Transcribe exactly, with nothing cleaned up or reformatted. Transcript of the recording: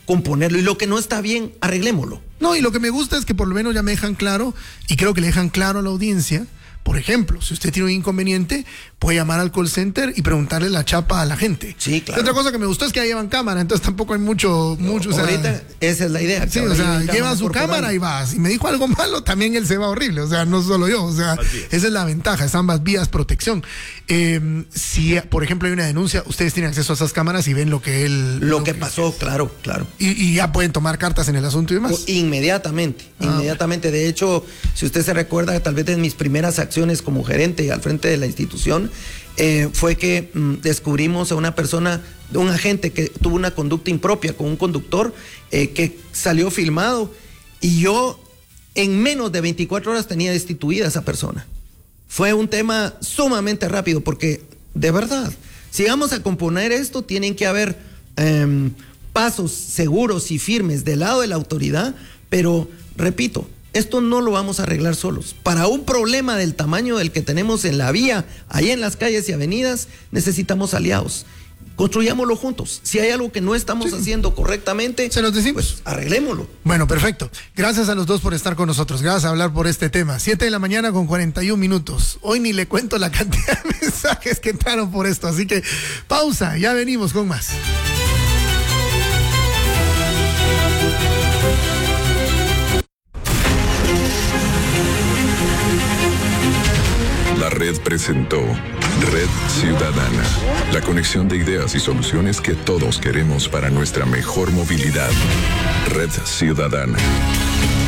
componerlo. Y lo que no está bien, arreglémoslo. No, y lo que me gusta es que por lo menos ya me dejan claro, y creo que le dejan claro a la audiencia. Por ejemplo, si usted tiene un inconveniente, puede llamar al call center y preguntarle la chapa a la gente. Sí, claro. Y otra cosa que me gustó es que ahí llevan cámara, entonces tampoco hay mucho... No, mucho o sea, ahorita esa es la idea. Sí, o sea, lleva su cámara y va. Si me dijo algo malo, también él se va horrible. O sea, no solo yo. O sea, esa es la ventaja, es ambas vías protección. Eh, si, por ejemplo, hay una denuncia, ustedes tienen acceso a esas cámaras y ven lo que él... Lo, lo que, que pasó, claro, claro. Y, y ya pueden tomar cartas en el asunto y demás. O inmediatamente, Ah, inmediatamente. De hecho, si usted se recuerda, tal vez de mis primeras acciones como gerente al frente de la institución, eh, fue que mm, descubrimos a una persona, un agente que tuvo una conducta impropia con un conductor eh, que salió filmado, y yo en menos de veinticuatro horas tenía destituida a esa persona. Fue un tema sumamente rápido porque, de verdad, si vamos a componer esto, tienen que haber eh, pasos seguros y firmes del lado de la autoridad, pero, repito, esto no lo vamos a arreglar solos. Para un problema del tamaño del que tenemos en la vía, ahí en las calles y avenidas, necesitamos aliados. Construyámoslo juntos. Si hay algo que no estamos sí. haciendo correctamente, se los decimos. Pues arreglémoslo. Bueno, perfecto. Gracias a los dos por estar con nosotros. Gracias a hablar por este tema. Siete de la mañana con cuarenta y un minutos. Hoy ni le cuento la cantidad de mensajes que entraron por esto. Así que pausa, ya venimos con más. La Red presentó Red Ciudadana, la conexión de ideas y soluciones que todos queremos para nuestra mejor movilidad. Red Ciudadana.